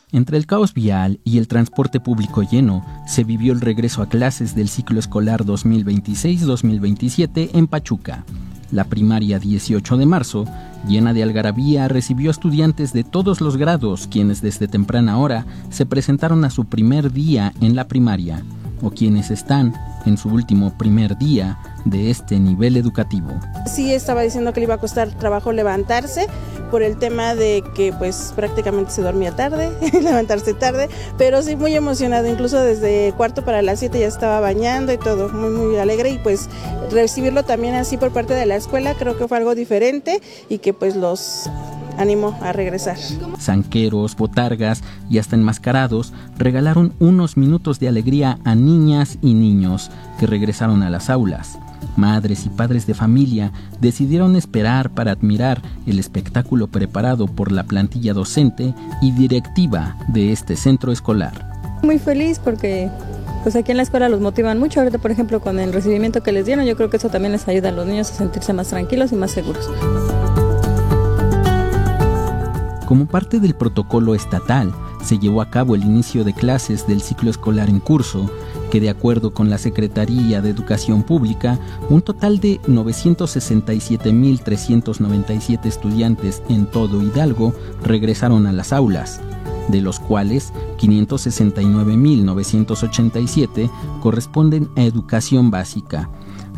Entre el caos vial y el transporte público lleno, se vivió el regreso a clases del ciclo escolar 2026-2027 en Pachuca. La primaria 18 de marzo, llena de algarabía, recibió a estudiantes de todos los grados, quienes desde temprana hora se presentaron a su primer día en la primaria, o quienes están en su último primer día de este nivel educativo. Sí, estaba diciendo que le iba a costar trabajo levantarse por el tema de que pues prácticamente se dormía tarde, levantarse tarde, pero sí muy emocionado, incluso desde cuarto para las 7 ya estaba bañando y todo, muy alegre, y pues recibirlo también así por parte de la escuela creo que fue algo diferente y que pues los animó a regresar. Zanqueros, botargas y hasta enmascarados regalaron unos minutos de alegría a niñas y niños que regresaron a las aulas. Madres y padres de familia decidieron esperar para admirar el espectáculo preparado por la plantilla docente y directiva de este centro escolar. Muy feliz porque pues aquí en la escuela los motivan mucho. Ahorita, por ejemplo, con el recibimiento que les dieron, yo creo que eso también les ayuda a los niños a sentirse más tranquilos y más seguros. Como parte del protocolo estatal, se llevó a cabo el inicio de clases del ciclo escolar en curso, que de acuerdo con la Secretaría de Educación Pública, un total de 967,397 estudiantes en todo Hidalgo regresaron a las aulas, de los cuales 569,987 corresponden a educación básica,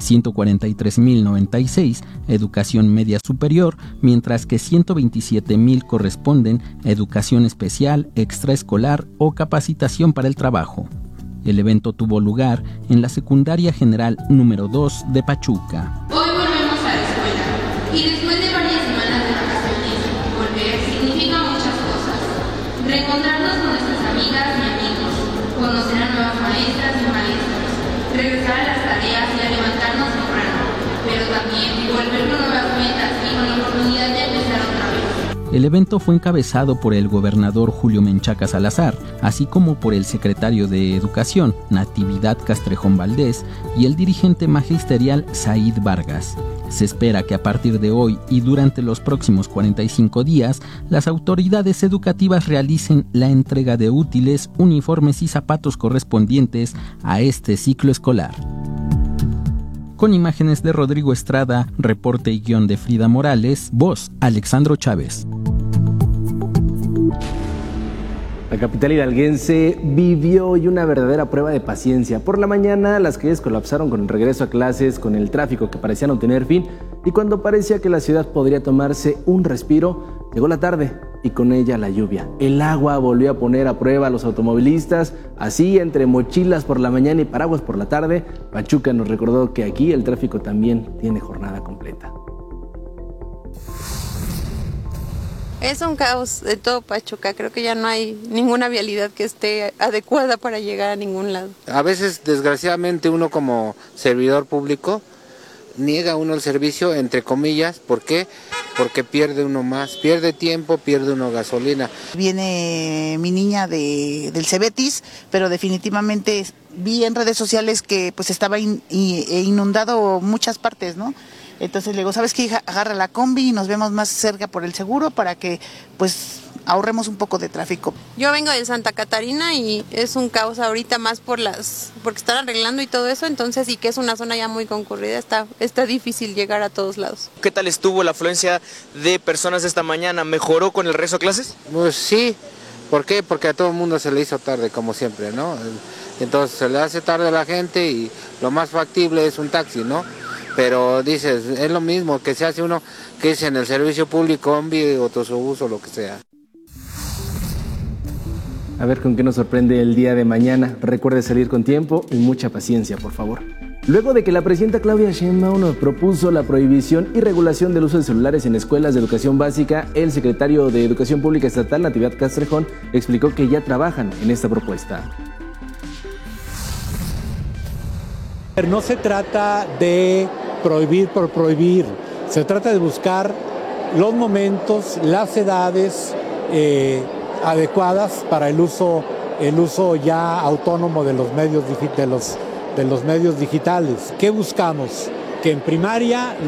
143,096 educación media superior, mientras que 127,000 corresponden a educación especial, extraescolar o capacitación para el trabajo. El evento tuvo lugar en la Secundaria General número 2 de Pachuca. Hoy volvemos a la escuela y después de varias semanas de vacaciones, volver significa muchas cosas. Reencontrarnos con nuestras amigas y amigos, conocer a nuevas maestras y maestros, regresar a las tareas y a levantarnos temprano, pero también volver con nuevas metas y con la oportunidad de empezar otra vez. El evento fue encabezado por el gobernador Julio Menchaca Salazar, así como por el secretario de Educación, Natividad Castrejón Valdés, y el dirigente magisterial Said Vargas. Se espera que a partir de hoy y durante los próximos 45 días, las autoridades educativas realicen la entrega de útiles, uniformes y zapatos correspondientes a este ciclo escolar. Con imágenes de Rodrigo Estrada, reporte y guión de Frida Morales, voz Alexandro Chávez. La capital hidalguense vivió hoy una verdadera prueba de paciencia. Por la mañana las calles colapsaron con el regreso a clases, con el tráfico que parecía no tener fin, y cuando parecía que la ciudad podría tomarse un respiro, llegó la tarde y con ella la lluvia. El agua volvió a poner a prueba a los automovilistas, así entre mochilas por la mañana y paraguas por la tarde. Pachuca nos recordó que aquí el tráfico también tiene jornada completa. Es un caos de todo Pachuca, creo que ya no hay ninguna vialidad que esté adecuada para llegar a ningún lado. A veces, desgraciadamente, uno como servidor público niega uno el servicio, entre comillas. ¿Por qué? Porque pierde uno más, pierde tiempo, pierde uno gasolina. Viene mi niña del Cebetis, pero definitivamente vi en redes sociales que pues estaba inundado muchas partes, ¿no? Entonces le digo, ¿sabes qué, hija? Agarra la combi y nos vemos más cerca por el seguro para que pues ahorremos un poco de tráfico. Yo vengo de Santa Catarina y es un caos ahorita más porque están arreglando y todo eso, entonces y que es una zona ya muy concurrida, está difícil llegar a todos lados. ¿Qué tal estuvo la afluencia de personas esta mañana? ¿Mejoró con el regreso a clases? Pues sí. ¿Por qué? Porque a todo el mundo se le hizo tarde, como siempre, ¿no? Entonces se le hace tarde a la gente y lo más factible es un taxi, ¿no? Pero dices, es lo mismo que se hace uno que es en el servicio público, combi, autobús o lo que sea. A ver con qué nos sorprende el día de mañana. Recuerde salir con tiempo y mucha paciencia, por favor. Luego de que la presidenta Claudia Sheinbaum nos propuso la prohibición y regulación del uso de celulares en escuelas de educación básica, el secretario de Educación Pública Estatal, Natividad Castrejón, explicó que ya trabajan en esta propuesta. No se trata de prohibir por prohibir, se trata de buscar los momentos, las edades adecuadas para el uso ya autónomo de los medios digitales. ¿Qué buscamos? Que en primaria